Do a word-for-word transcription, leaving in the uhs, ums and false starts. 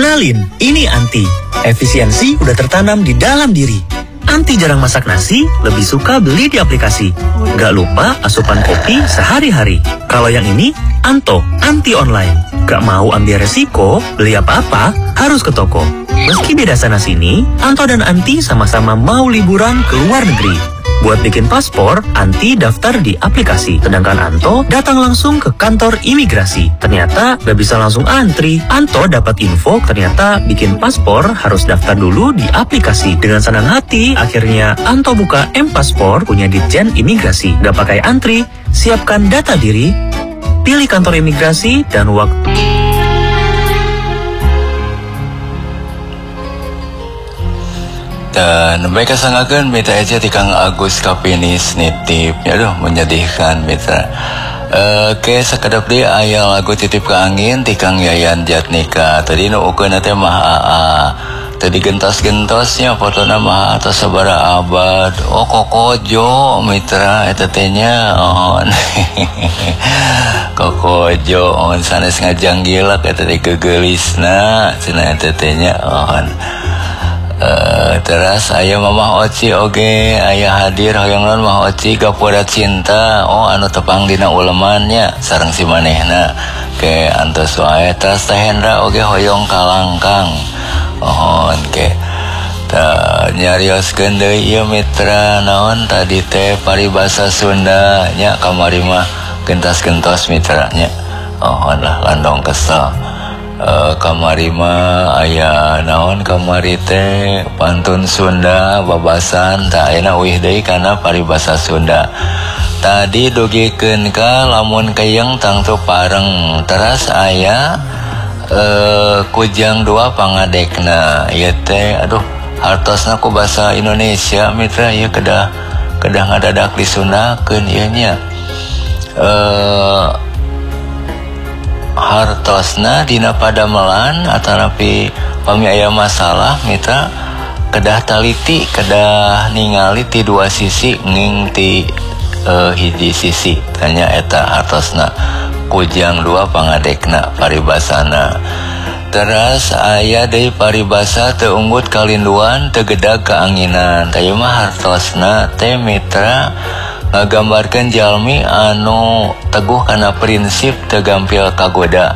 Kenalin, ini Anti. Efisiensi udah tertanam di dalam diri. Anti jarang masak nasi, lebih suka beli di aplikasi. Gak lupa asupan kopi sehari-hari. Kalau yang ini, Anto, Anti online. Gak mau ambil resiko, beli apa-apa, harus ke toko. Meski beda sana-sini, Anto dan Anti sama-sama mau liburan ke luar negeri. Buat bikin paspor, Anti daftar di aplikasi. Sedangkan Anto datang langsung ke kantor imigrasi. Ternyata gak bisa langsung antri. Anto dapat info ternyata bikin paspor harus daftar dulu di aplikasi. Dengan senang hati, akhirnya Anto buka M-Paspor punya Ditjen Imigrasi. Gak pakai antri, siapkan data diri, pilih kantor imigrasi dan waktu. Dan mereka sangakan mitra aja di Kang Agus Kapinis nitip. Aduh menyedihkan mitra. Uh, Oke sekadap dia ayah lagu titip ke angin di Kang Yayan Jatnika. Tadi nu ukeun teh mah tadi gentos-gentosnya fotona mah atas sabara abad. Oh kokojo mitra eta teh nya. Oh. Kokojo on sanes ngajanggilak eta teh gegelisna cenah eta teh nya. Oh. Uh, terus ayah Mama Oci oge ayah hadir hoyong non Mama Oci gapura cinta oh anu tepang dina ulemannya sareng si manehna ke antos wae terus Teh Hendra oge hoyong kalangkang ohon ke ta nyarioskeun deui ieu mitra naon tadi teh paribasa Sunda nya kamari mah gentos-gentos mitra nya ohon lah landong kesel. Uh, kamari mah aya naon kamari teh pantun Sunda babasan tak enak wih deui kana paribasa Sunda tadi dugikeun ka lamun kayeng tangtu pareng teras aya uh, kujang dua pangadekna ieu teh aduh hartosna ku basa Indonesia mitra ieu kedah kedah ngadadak disundakeun ieu nya uh, hartosna dina padamelan atanapi pami aya masalah mitra kedah taliti kedah ningali ti dua sisi nging ti uh, hiji sisi tanya eta hartosna kujang dua pangadekna paribasana teras aya deui paribasa teu unggut kalinduan teu gedag keanginan taya mah hartosna teh mitra ngagambarkeun jalmi anu teguh kana prinsip teu gampil kagoda